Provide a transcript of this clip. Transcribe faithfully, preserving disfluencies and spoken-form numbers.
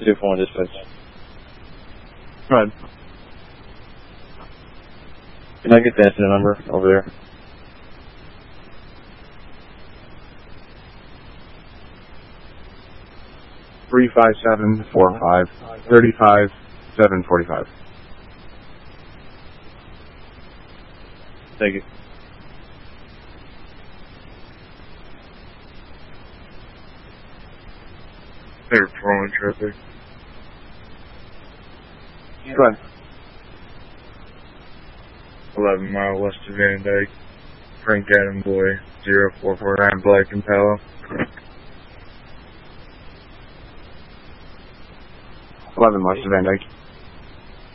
two four one dispatch. Go ahead. Can I get the incident number over there? Three five seven four five thirty five seven forty five. Thank you. They're throwing traffic. Go ahead. eleven mile west of Van Dyke. Frank Adam Boy, zero four four nine Black Impala. eleven west of Van Dyke.